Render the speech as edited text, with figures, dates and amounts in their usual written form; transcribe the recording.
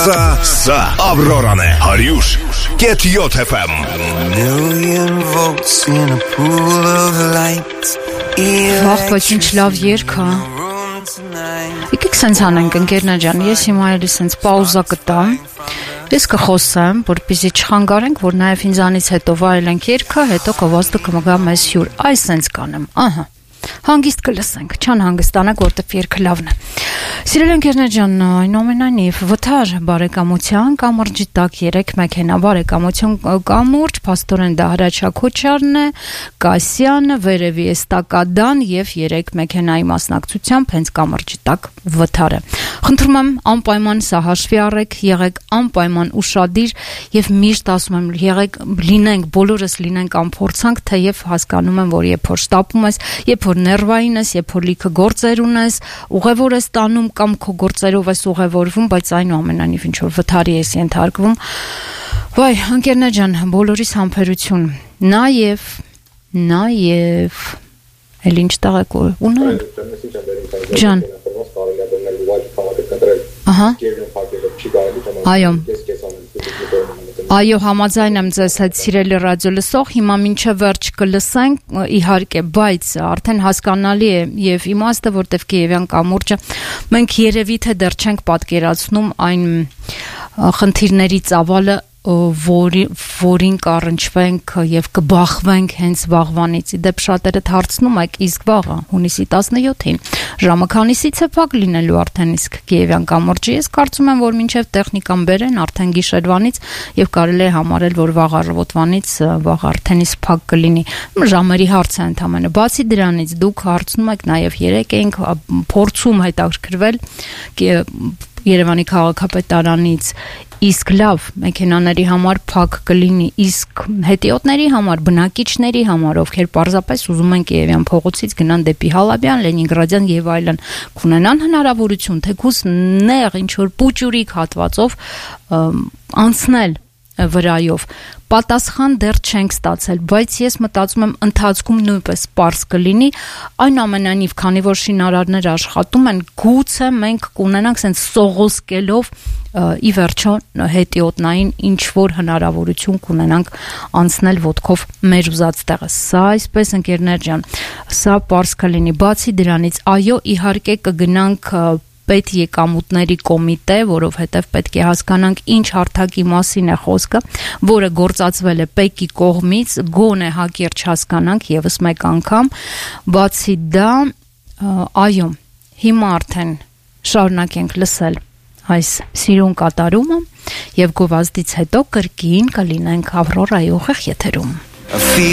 Սա Ավրորան է 100.7 FM. Վաղ ոչինչ լավ երգ հա։ Եկեք սենց անենք ընկերներ ջան, ես հիմա էլի սենց պաուզա կտամ, ես կխոսեմ, որպեսզի չխանգարենք, որ նաև ինձանից հետո վայելենք երգը, հետո կվազդը կմգա մեզ հյուր, այս սենց կանեմ, ահա, հանգիստ կլսենք, չան հանգստանանք, որտեվ երգը լավն է։ Սիրելի ընկերներ ջան, այնուամենայնիվ վթար բարեկամության կամրջի տակ 3 մեքենա բարեկամություն կամուրջ, փաստորեն դա Հրաչյա Քոչարն է, Կասյանը, վերևի Էստակադան եւ 3 մեքենայի մասնակցությամբ հենց կամրջի տակ վթարը։ Խնդրում եմ անպայման սա հաշվի առեք, եղեք անպայման ուշադիր եւ միշտ ասում եմ, եղեք լինենք, բոլորս լինենք անփորձանք, թեև հասկանում եմ, որ երբ որ շտապում ես, երբ որ ներվային ես, երբ որ լիքը գործեր ունես, ուղևոր ես տանում կամ քո գործերով ես ուղևորվում, բայց այնուամենայնիվ ինչ որ վթարի ես ենթարկվում։ Վայ, ընկերներ ջան, բոլորիս համբերություն։ Նաեւ էլ ինչ տաղեք ունենք։ Ջան։ Ահա։ Այո, համաձայն եմ ձեզ հետ սիրելի ռադիո լսող, հիմա մինչև վերջ կլսենք, իհարկե, բայց արդեն հասկանալի է եւ իմաստը, որտեվ Կիևյան կամուրջը մենք երևի թե դեռ չենք պատկերացնում այն խնդիրների ծավալը, որին կառնչվենք եւ կբախվենք հենց վաղվանից։ Իդեպ շատերդ հարցնում եք, իսկ վաղը հունիսի 17-ին ժամը քանիսից է փակ լինելու արդեն իսկ Կիևյան կամուրջը։ Ես կարծում եմ, որ մինչև տեխնիկան բերեն արդեն գիշերվանից եւ կարելի է համարել, որ վաղ առավոտվանից վաղ արդեն իսկ փակ կլինի։ Ժամերի հարց է ընդամենը։ Բացի դրանից դուք հարցնում եք նաեւ երեք էինք փորձում հետաքրքրվել Երևանի քաղաքապետարանից, իսկ լավ մեքենաների համար փակ կլինի, իսկ հետիոտների համար, բնակիչների համար, ովքեր պարզապես ուզում են Կիևյան փողոցից գնան դեպի Հալաբյան, Լենինգրադյան եւ այլն, կունենան հնարավորություն թեկուզ նեղ ինչ որ պուճուրիկ հատվածով անցնել վրայով։ Պատասխան դեռ չենք ստացել, բայց ես մտածում եմ ընթացքում նույնպես պարզ կլինի, այնուամենայնիվ, քանի որ շինարարներ աշխատում են, գուցե մենք կունենանք սենց սողոսկելով ի վերջո հետիոտնային ինչ որ հնարավորություն կունենանք անցնել ոտքով մեր ուզած տեղը։ Սա այսպես ընկերներ ջան, սա պարզ կլինի։ Բացի դրանից, այո, իհարկե կգնանք պետ եկամուտների կոմիտե, որովհետև պետք է հասկանանք ինչ հարթակի մասին է խոսքը, որը գործածվել է ՊԵԿ-ի կողմից, գոնե հակիրճ հասկանանք եւս մեկ անգամ, բացի դա, այո, հիմա արդեն շարունակենք լսել այս սիրուն կատարումը եւ գովազդից հետո կրկին կլինենք Ավրորայի ուղիղ եթերում։